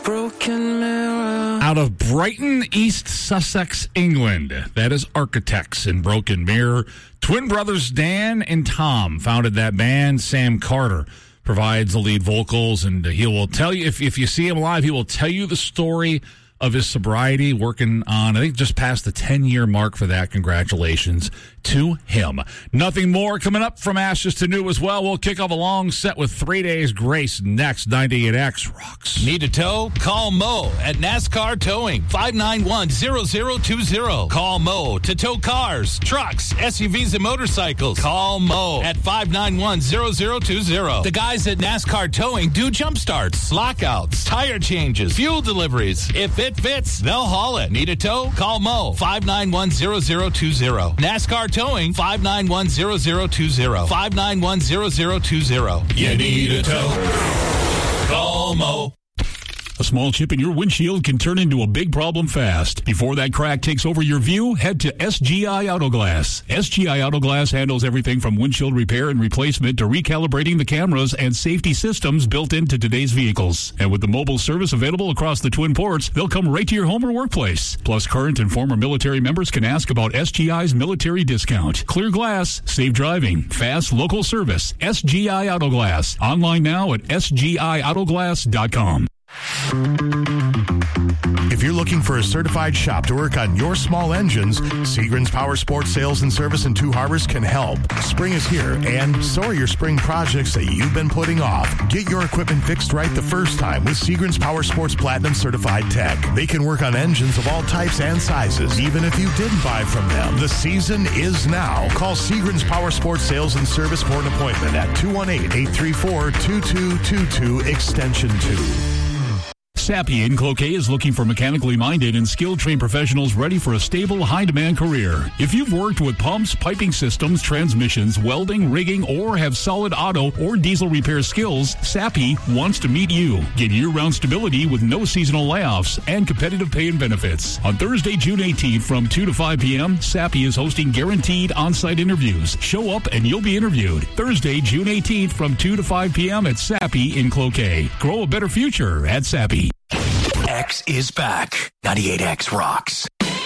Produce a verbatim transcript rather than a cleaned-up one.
broken mirror. Out of Brighton, East Sussex, England. That is Architects in Broken Mirror. Twin brothers Dan and Tom founded that band. Sam Carter provides the lead vocals, and he will tell you, if, if you see him live, he will tell you the story of his sobriety, working on, I think, just past the ten-year mark for that. Congratulations to him. Nothing more coming up from Ashes to New as well. We'll kick off a long set with Three Days Grace next. ninety-eight X rocks. Need a tow? Call Mo at NASCAR Towing, five nine one, zero zero two zero. Call Mo to tow cars, trucks, S U Vs, and motorcycles. Call Mo at five nine one, zero zero two zero. The guys at NASCAR Towing do jump starts, lockouts, tire changes, fuel deliveries. If it fits, they'll haul it. Need a tow? Call Mo, five nine one, zero zero two zero. NASCAR Towing, five nine one, zero zero two zero. five nine one, zero zero two zero. You need a tow? Call Mo. A small chip in your windshield can turn into a big problem fast. Before that crack takes over your view, head to S G I Auto Glass. S G I Auto Glass handles everything from windshield repair and replacement to recalibrating the cameras and safety systems built into today's vehicles. And with the mobile service available across the Twin Ports, they'll come right to your home or workplace. Plus, current and former military members can ask about S G I's military discount. Clear glass, safe driving, fast local service. S G I Auto Glass. Online now at S G I auto glass dot com. If you're looking for a certified shop to work on your small engines, Seagram's Power Sports Sales and Service in Two Harbors can help. Spring is here, and so are your spring projects that you've been putting off. Get your equipment fixed right the first time with Seagram's Power Sports Platinum Certified Tech. They can work on engines of all types and sizes, even if you didn't buy from them. The season is now. Call Seagram's Power Sports Sales and Service for an appointment at two one eight, eight three four, two two two two, extension two. Sappi in Cloquet is looking for mechanically minded and skilled trained professionals ready for a stable, high-demand career. If you've worked with pumps, piping systems, transmissions, welding, rigging, or have solid auto or diesel repair skills, Sappi wants to meet you. Get year-round stability with no seasonal layoffs and competitive pay and benefits. On Thursday, June eighteenth from two to five p.m., Sappi is hosting guaranteed on-site interviews. Show up and you'll be interviewed. Thursday, June eighteenth from two to five p.m. at Sappi in Cloquet. Grow a better future at Sappi. X is back. ninety-eight X rocks.